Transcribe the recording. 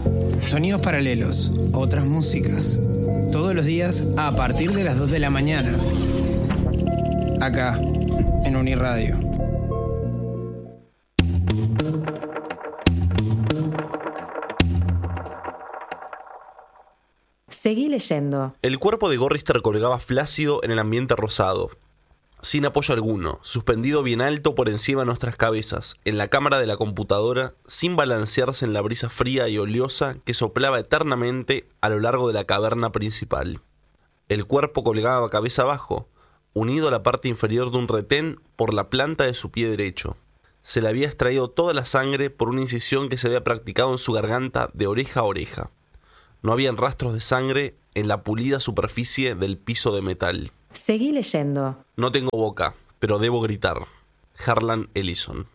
Sonidos paralelos, otras músicas. Todos los días a partir de las 2 de la mañana. Acá, en Uniradio. Seguí leyendo. El cuerpo de Gorrister colgaba flácido en el ambiente rosado, sin apoyo alguno, suspendido bien alto por encima de nuestras cabezas, en la cámara de la computadora, sin balancearse en la brisa fría y oleosa que soplaba eternamente a lo largo de la caverna principal. El cuerpo colgaba cabeza abajo, unido a la parte inferior de un retén por la planta de su pie derecho. Se le había extraído toda la sangre por una incisión que se había practicado en su garganta de oreja a oreja. No habían rastros de sangre en la pulida superficie del piso de metal. Seguí leyendo. No tengo boca, pero debo gritar. Harlan Ellison.